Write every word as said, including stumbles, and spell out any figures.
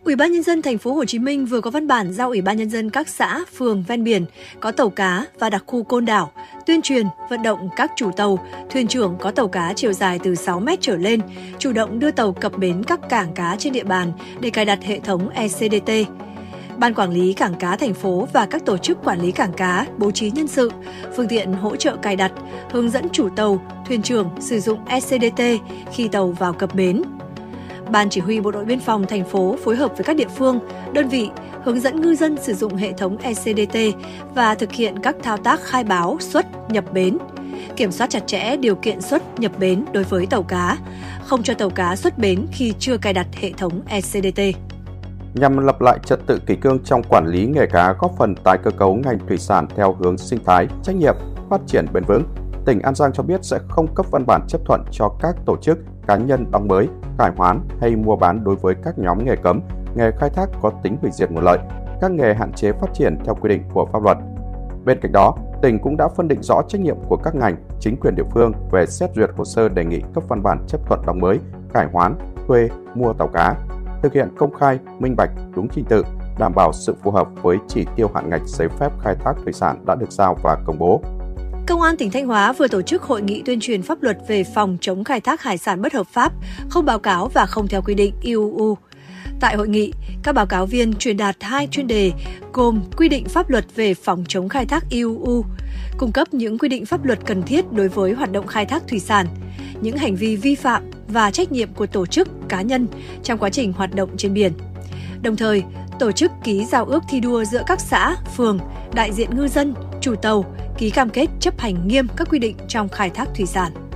Ủy ban nhân dân thành phố Hồ Chí Minh vừa có văn bản giao Ủy ban nhân dân các xã, phường ven biển có tàu cá và đặc khu Côn Đảo tuyên truyền, vận động các chủ tàu, thuyền trưởng có tàu cá chiều dài từ sáu mét trở lên chủ động đưa tàu cập bến các cảng cá trên địa bàn để cài đặt hệ thống e xê đê tê. Ban quản lý cảng cá thành phố và các tổ chức quản lý cảng cá bố trí nhân sự, phương tiện hỗ trợ cài đặt, hướng dẫn chủ tàu, thuyền trưởng sử dụng e xê đê tê khi tàu vào cập bến. Ban chỉ huy Bộ đội Biên phòng thành phố phối hợp với các địa phương, đơn vị hướng dẫn ngư dân sử dụng hệ thống e xê đê tê và thực hiện các thao tác khai báo xuất, nhập bến, kiểm soát chặt chẽ điều kiện xuất, nhập bến đối với tàu cá, không cho tàu cá xuất bến khi chưa cài đặt hệ thống e xê đê tê. Nhằm lập lại trật tự kỷ cương trong quản lý nghề cá, góp phần tái cơ cấu ngành thủy sản theo hướng sinh thái, trách nhiệm, phát triển bền vững, tỉnh An Giang cho biết sẽ không cấp văn bản chấp thuận cho các tổ chức, cá nhân đóng mới, cải hoán hay mua bán đối với các nhóm nghề cấm, nghề khai thác có tính hủy diệt nguồn lợi, các nghề hạn chế phát triển theo quy định của pháp luật. Bên cạnh đó, tỉnh cũng đã phân định rõ trách nhiệm của các ngành, chính quyền địa phương về xét duyệt hồ sơ đề nghị cấp văn bản chấp thuận đóng mới, cải hoán, thuê, mua tàu cá, thực hiện công khai, minh bạch, đúng trình tự, đảm bảo sự phù hợp với chỉ tiêu hạn ngạch giấy phép khai thác thủy sản đã được giao và công bố. Công an tỉnh Thanh Hóa vừa tổ chức hội nghị tuyên truyền pháp luật về phòng chống khai thác hải sản bất hợp pháp, không báo cáo và không theo quy định i u u. Tại hội nghị, các báo cáo viên truyền đạt hai chuyên đề gồm quy định pháp luật về phòng chống khai thác i u u, cung cấp những quy định pháp luật cần thiết đối với hoạt động khai thác thủy sản, những hành vi vi phạm và trách nhiệm của tổ chức, cá nhân trong quá trình hoạt động trên biển. Đồng thời, tổ chức ký giao ước thi đua giữa các xã, phường, đại diện ngư dân, chủ tàu, ký cam kết chấp hành nghiêm các quy định trong khai thác thủy sản.